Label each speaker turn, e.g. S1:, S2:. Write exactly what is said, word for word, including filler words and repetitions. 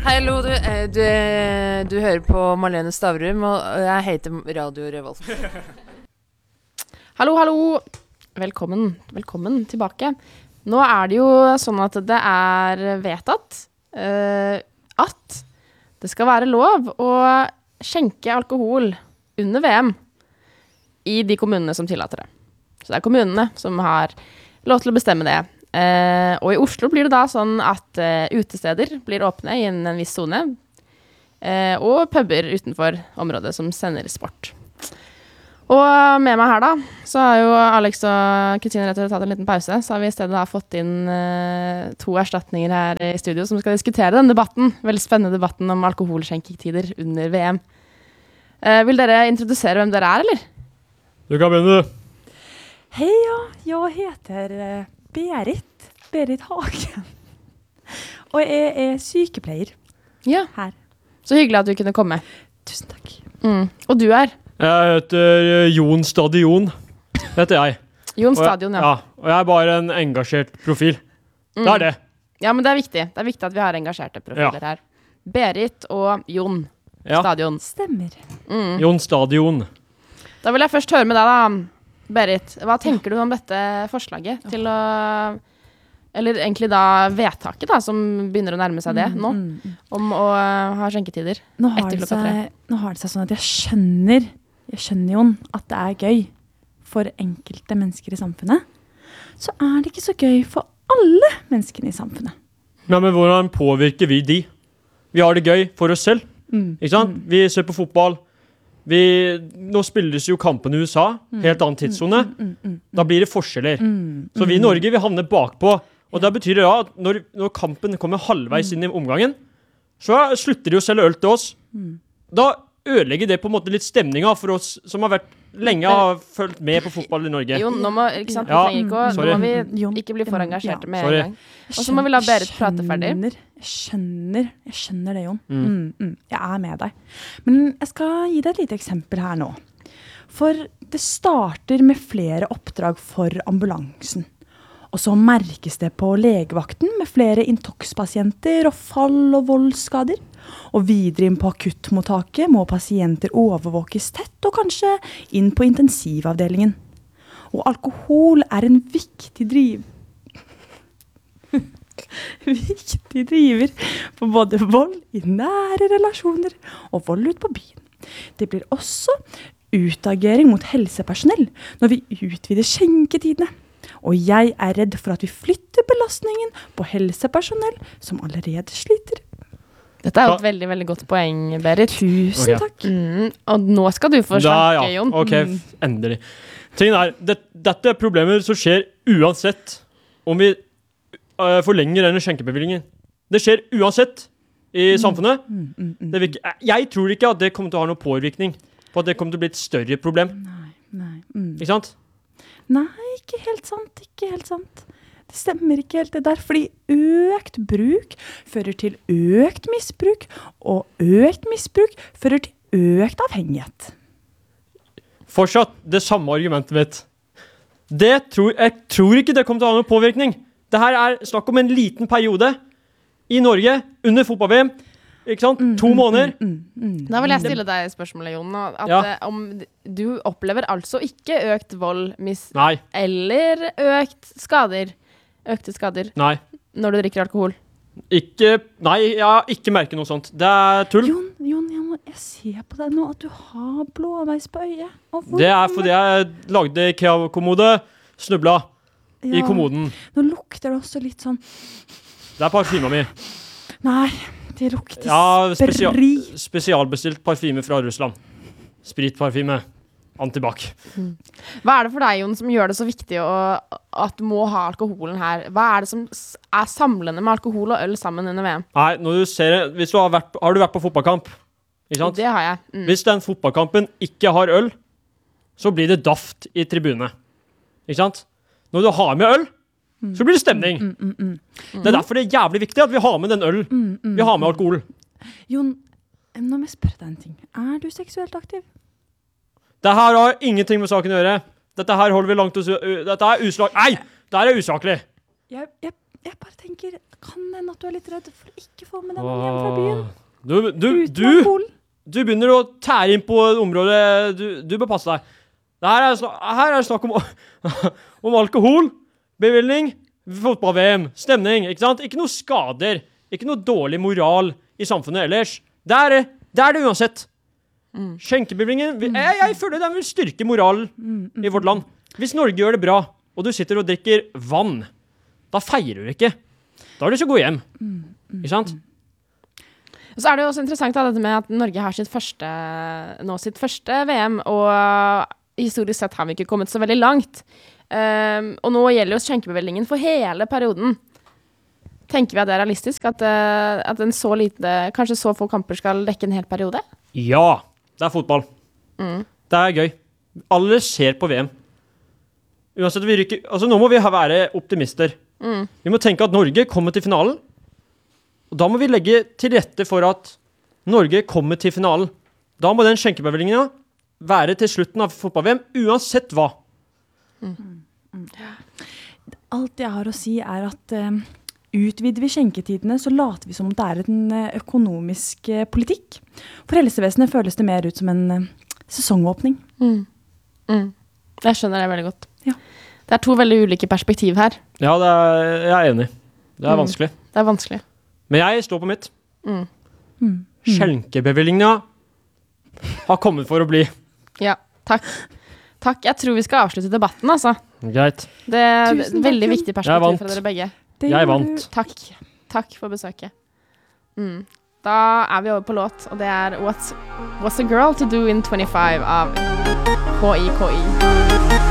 S1: Hallo, du, eh, du, eh, du hører på Marlene Stavrum, og jeg heter Radio Revolt.
S2: Hallo, hallo. Velkommen, velkommen tilbake. Nå er det jo sånn at det er vedtatt uh, at det skal være lov å skjenke alkohol under V M i de kommunene som tillater det. Så det er kommunene som har lov til å bestemme det. Uh, og i Oslo blir det da sånn at uh, utesteder blir åpne i en, en viss zone, uh, og puber utenfor området som sender sport. Og med meg her da, så har jo Alex og Kristine rett og slett tatt en liten pause, så har vi i stedet da fått inn uh, to erstatninger her i studio som skal diskutere den debatten, veldig spennende debatten om alkoholskjenketider under V M. Uh, vil dere introdusere hvem dere er, eller?
S3: Du kan begynne, du.
S4: Hej, ja. Jag heter uh, Berit, Berit Hagen. Og jeg er sykepleier
S2: Ja,
S4: her.
S2: så hyggelig at du kunne komme.
S4: Tusen takk.
S2: Mm. Og du er?
S3: Jeg heter Jon Stadion, heter jeg.
S2: Jon
S3: Og jeg-
S2: Stadion, ja.
S3: Ja, og jeg er bare en engasjert profil.
S2: Mm.
S3: Det er det.
S2: Ja, men det er viktig. Det er viktig at vi har engasjerte profiler her. Berit og Jon
S3: Ja,
S2: Stadion.
S4: Stemmer.
S2: Mm.
S3: Jon Stadion.
S2: Da vil jeg først høre med deg da, Berit. Hva tenker du om dette forslaget til å, eller egentlig da vedtaket da, som begynner å nærme seg det nå,
S4: Mm, mm.
S2: om å uh, ha skjenketider
S4: Nå har,
S2: etter
S4: det
S2: klokka tre?
S4: seg, nå har det seg sånn at jeg skjønner, jeg skjønner Jon, at det er gøy for enkelte mennesker i samfunnet. Så er det ikke så gøy for alle menneskene i samfunnet.
S3: Ja, men hvordan påvirker vi de? Vi har det gøy for oss selv,
S4: Mm.
S3: ikke sant? Vi ser på fotball. Vi, nå spilles jo kampen i U S A, helt annen tidszone.
S4: Mm, mm,
S3: Da blir det forskjeller.
S4: mm,
S3: Så vi i Norge, vi havner bakpå. Og det betyr det da at når, når kampen kommer halvveis inn i omgangen, så slutter de å selge øl til oss.
S4: Mm.
S3: Da ødelegger det på en måte litt stemninga for oss som har vært lenge har fulgt med på fotball i Norge.
S2: Jon, nå må, ikke sant, vi
S3: Ja,
S2: trenger ikke å,
S3: sorry.
S2: nå må vi
S4: Jon,
S2: ikke bli for
S4: ja,
S2: engasjerte
S4: ja.
S2: med
S3: Sorry.
S2: en gang. Og så må vi la Berit prate ferdig.
S4: Skjønner, jeg skjønner, jeg skjønner det, Jon.
S3: Mm.
S4: Mm, mm, jeg er med deg. Men jeg skal gi deg et lite eksempel her nå. For det starter med flere oppdrag for ambulansen. Og så merkes det på legevakten med flere intox-pasienter og fall- og voldsskader. Og videre inn på akuttmottaket må pasienter overvåkes tett og kanskje inn på intensivavdelingen. Og alkohol er en viktig driv... viktig driver for både vold i nære relasjoner og vold ut på byen. Det blir også utagering mot helsepersonell når vi utvider skjenketidene. Og jeg er redd for at vi flytter belastningen på helsepersonell som allerede sliter.
S2: Dette er jo et veldig, veldig godt poeng, Berit.
S4: Tusen
S3: Ok.
S4: takk.
S2: Mm, og nå skal du få
S3: Da,
S2: snakke,
S3: ja.
S2: Jon.
S3: Ok,
S4: Mm.
S3: f- endelig. Tingen er, det, dette er problemer som skjer uansett om vi uh, forlenger denne skjenkebevilgningen. Det skjer uansett i samfunnet.
S4: Mm, mm, mm.
S3: Det vil ikke, jeg tror ikke at det kommer til å ha noen påvirkning på at det kommer til å bli et større problem.
S4: Nei, nei. Mm.
S3: Ikke sant?
S4: Nei, ikke helt sant, ikke helt sant. Det stemmer ikke helt det der, fordi økt bruk fører til økt misbruk, og økt misbruk fører til økt avhengighet.
S3: Fortsatt det samme argumentet mitt. Det tror, jeg tror ikke det kommer til å ha noen påvirkning. Det her er snakk om en liten periode i Norge under fotball-V M. Ikke sant? To måneder.
S4: Mm, mm,
S2: Da vil jeg stille deg spørsmålet, Jon. og At,
S3: Ja.
S2: eh, om du opplever altså ikke økt vold mis
S3: Nei,
S2: eller økt skader, økte skader
S3: nei.
S2: når du drikker alkohol.
S3: Ikke, nei, jeg har ikke merket noe sånt. Det er tull.
S4: Jon, Jon jeg, må, jeg ser på deg nå at du har blåveis på øyet. Og hvor-
S3: Det er fordi jeg lagde IKEA-kommode, snubla i
S4: Ja,
S3: kommoden.
S4: Nå lukter det også litt sånn.
S3: Det er parfyma mi.
S4: Nei, det lukter
S3: Ja, spesial,
S4: sprit.
S3: spesialbestilt parfyme fra Russland. Spritparfyme. Antibac.
S2: Hva er det for deg, Jon, som gjør det så viktig å, at du må ha alkoholen her? Hva er det som s- er samlende med alkohol og øl sammen under V M?
S3: Nei, når du ser, hvis du har, vært, har du vært på fotballkamp? Ikke sant?
S2: Det har jeg. Mm.
S3: Hvis den fotballkampen ikke har øl, så blir det daft i tribunene. Ikke sant? Når du har med øl, så blir det stemning.
S4: Mm, mm, mm.
S3: Det er derfor det er jævlig viktig at vi har med den øl.
S4: Mm, mm,
S3: Vi har med alkohol.
S4: Jon, nå må jeg spørre deg en ting. Er du seksuelt aktiv?
S3: Det her har ingenting med saken å gjøre. Dette her holder vi langt hos... Dette er uslag... Nei! Det her er usaklig.
S4: Jeg, jeg, jeg bare tenker, kan det hende at du er litt redd for å ikke få med deg noen hjem fra byen?
S3: Du, du,
S4: Uten
S3: du,
S4: alkohol?
S3: du begynner å tære inn på et område. Du, du bør passe deg. Det her er, snak, her er det snakk om, om alkohol, bevilgning, fotball-V M, stemning, ikke sant? Ikke noe skader, ikke noe dårlig moral i samfunnet ellers. Det er det, det, er det uansett. Mm. Skjenkebevilgningen, vi- jeg, jeg føler den vil styrke moralen i vårt land. Hvis Norge gjør det bra, og du sitter og drikker vann, da feirer du ikke. Da har du lyst til å gå hjem. Ikke sant?
S2: Og så er det jo også interessant da, dette med at Norge har sitt første, nå sitt første V M, og historisk sett har vi ikke kommet så veldig langt. Um, og nå gjelder jo skjenkebevilgningen for hele perioden. Tenker vi at det er realistisk? At, uh, at en så lite, kanskje så få kamper skal dekke en hel periode?
S3: Ja, det er fotball.
S2: Mm.
S3: Det er gøy. Alle ser på V M. Uansett, vi rykker, altså nå må vi ha- være optimister.
S2: Mm.
S3: Vi må tenke at Norge kommer til finalen. Og da må vi legge til rette for at Norge kommer til finalen. Da må den skjenkebevilgningen være til slutten av fotball-V M, uansett hva.
S4: Alt jeg har å si er at eh, utvider vi skjenketidene, så later vi som om det er en eh, økonomisk eh, politikk. For helsevesenet føles det mer ut som en eh, sesongåpning.
S2: Mm. Mm. Jeg skjønner det veldig godt.
S4: Ja.
S2: Det er to veldig ulike perspektiv her.
S3: Ja, det er, jeg er enig. Det er
S2: Mm.
S3: vanskelig.
S2: Det er vanskelig.
S3: Men jeg står på mitt.
S2: Mm.
S4: Mm.
S3: Skjenkebevilgninga har kommet for å bli.
S2: Ja, takk. Takk. Jeg tror vi skal avslutte debatten, altså.
S3: Greit.
S2: Det er
S4: Tusen
S2: et
S4: takk,
S2: veldig
S4: Jon.
S2: viktig
S3: Jeg
S2: perspektiv
S3: vant.
S2: fra dere begge.
S4: Det
S3: Jeg
S4: gjorde
S3: vant.
S4: du.
S2: Takk. Takk for besøket. Mm. Da er vi over på låt, og det er What's, What's a Girl to Do in twenty-five av K I K I.